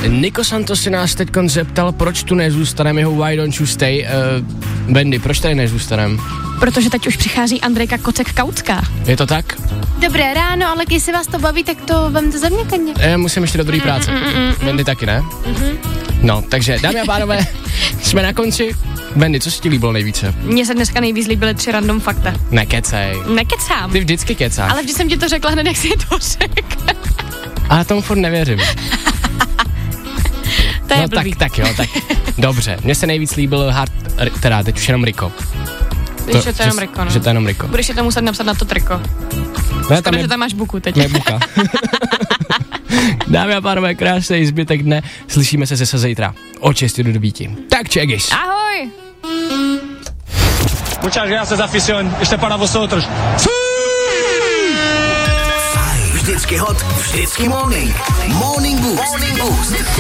Niko Santos si nás teďkon zeptal, proč tu nezůstanem, jeho Why Don't You Stay. Wendy, proč tady nezůstanem? Protože teď už přichází Andrejka Kocek-Kautská. Je to tak? Dobré ráno, ale když se vás to baví, tak to vemte ze mě, Kaně. Musím ještě do druhé práce. Wendy taky, ne? No, takže dámy a pánové, jsme na konci. Wendy, co se ti líbilo nejvíce? Mně se dneska nejvíc líbily 3 random fakta. Nekecej. Nekecám. Ty vždycky kecáš. Ale vždy jsem ti to řekla hned, jak jsi to řekl. Ale tomu furt nevěřím. To je no blbý. tak jo, tak dobře. Mně se nejvíc líbil teda teď už jenom Riko. Že to jenom Riko, no. Že to jenom Riko. Budeš je to muset napsat na to triko. Ne, Škoda, že tam máš buku teď. Je buka. Dámy a pánové, krásný zbytek dne. Slyšíme se zase zítra od 6 do 9. Tak čegis. Ahoj. Muchas gracias, afición. Este para vosotros. Vždycky hot, vždycky morning. Morning Boost.